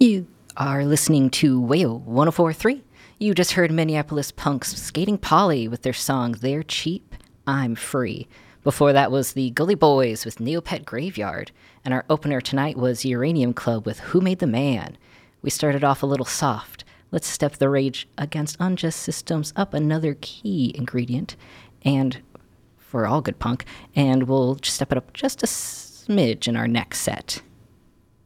You are listening to WAYO 1043. You just heard Minneapolis punks Skating Polly with their song They're Cheap, I'm Free. Before that was the Gully Boys with Neopet Graveyard. And our opener tonight was Uranium Club with Who Made the Man. We started off a little soft. Let's step the Rage Against Unjust Systems up another key ingredient. And for all good punk. And we'll step it up just a smidge in our next set.